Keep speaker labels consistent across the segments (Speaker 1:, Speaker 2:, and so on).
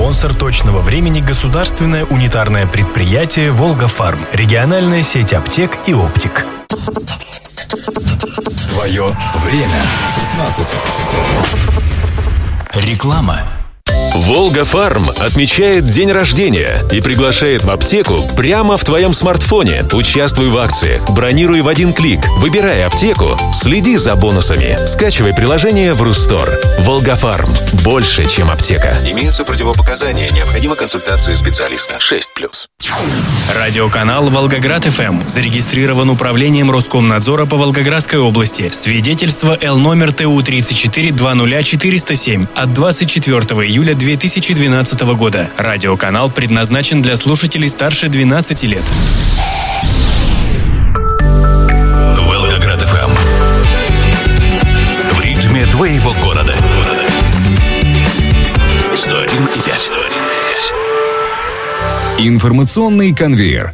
Speaker 1: Спонсор точного времени — государственное унитарное предприятие «Волга-Фарм». Региональная сеть аптек и оптик.
Speaker 2: Твое время. 16 часов.
Speaker 1: Реклама.
Speaker 3: «Волга-Фарм» отмечает день рождения и приглашает в аптеку прямо в твоем смартфоне. Участвуй в акциях, бронируй в один клик, выбирай аптеку, следи за бонусами. Скачивай приложение в Рустор. «Волга-Фарм» – больше, чем аптека. Имеются противопоказания, необходима консультация специалиста. 6+.
Speaker 1: Радиоканал «Волгоград-ФМ» зарегистрирован управлением Роскомнадзора по Волгоградской области. Свидетельство Л номер ТУ 3420407 от 24 июля 2012 года. Радиоканал предназначен для слушателей старше 12 лет.
Speaker 2: Волгоград-ФМ. В ритме твоего города. 101,5.
Speaker 4: Информационный конвейер.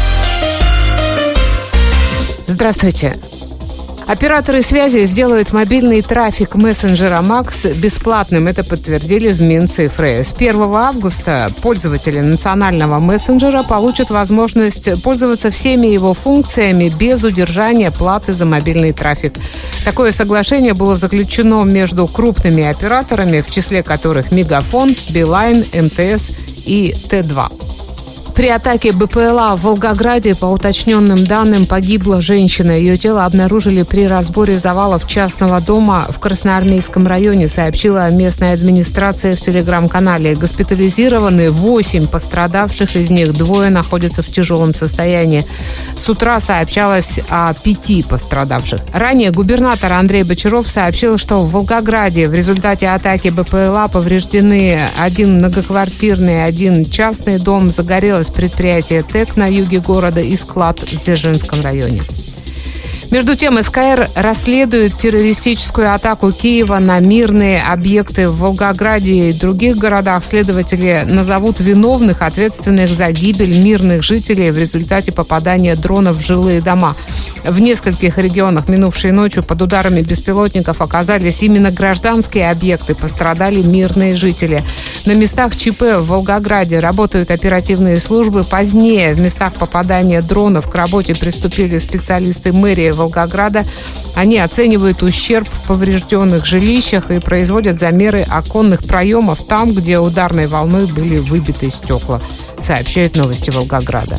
Speaker 5: Здравствуйте. Операторы связи сделают мобильный трафик мессенджера МАКС бесплатным. Это подтвердили в Минцифры. С 1 августа пользователи национального мессенджера получат возможность пользоваться всеми его функциями без удержания платы за мобильный трафик. Такое соглашение было заключено между крупными операторами, в числе которых Мегафон, Билайн, МТС и Т2. При атаке БПЛА в Волгограде, по уточненным данным, погибла женщина. Ее тело обнаружили при разборе завалов частного дома в Красноармейском районе, сообщила местная администрация в телеграм-канале. Госпитализированы 8 пострадавших, из них 2 находятся в тяжелом состоянии. С утра сообщалось о 5 пострадавших. Ранее губернатор Андрей Бочаров сообщил, что в Волгограде в результате атаки БПЛА повреждены 1 многоквартирный, 1 частный дом, загорелось предприятие ТЭК на юге города и склад в Дзержинском районе. Между тем, СКР расследует террористическую атаку Киева на мирные объекты в Волгограде и других городах. Следователи назовут виновных, ответственных за гибель мирных жителей в результате попадания дронов в жилые дома. В нескольких регионах минувшей ночью под ударами беспилотников оказались именно гражданские объекты, пострадали мирные жители. На местах ЧП в Волгограде работают оперативные службы. Позднее в местах попадания дронов к работе приступили специалисты мэрии Волгограда. Они оценивают ущерб в поврежденных жилищах и производят замеры оконных проемов там, где ударной волной были выбиты стекла, сообщают новости Волгограда.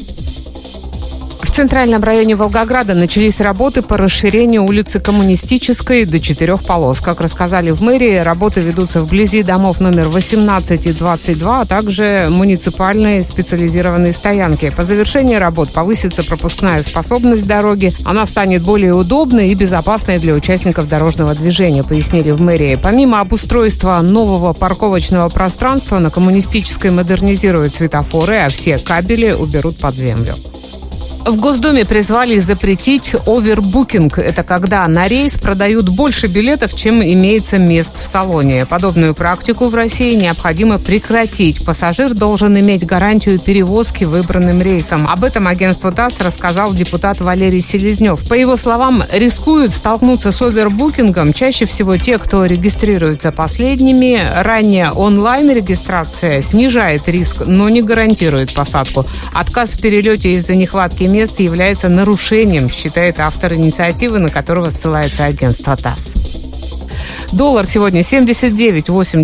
Speaker 5: В центральном районе Волгограда начались работы по расширению улицы Коммунистической до 4 полос. Как рассказали в мэрии, работы ведутся вблизи домов номер 18 и 22, а также муниципальной специализированной стоянки. По завершении работ повысится пропускная способность дороги. Она станет более удобной и безопасной для участников дорожного движения, пояснили в мэрии. Помимо обустройства нового парковочного пространства, на Коммунистической модернизируют светофоры, а все кабели уберут под землю. В Госдуме призвали запретить овербукинг. Это когда на рейс продают больше билетов, чем имеется мест в салоне. Подобную практику в России необходимо прекратить. Пассажир должен иметь гарантию перевозки выбранным рейсом. Об этом агентству ТАСС рассказал депутат Валерий Селезнев. По его словам, рискуют столкнуться с овербукингом чаще всего те, кто регистрируется последними. Ранняя онлайн-регистрация снижает риск, но не гарантирует посадку. Отказ в перелете из-за нехватки мест является нарушением, считает автор инициативы, на которого ссылается агентство ТАСС. Доллар сегодня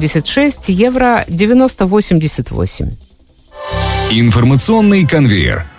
Speaker 5: 79,86, евро 90,88.
Speaker 4: Информационный конвейер.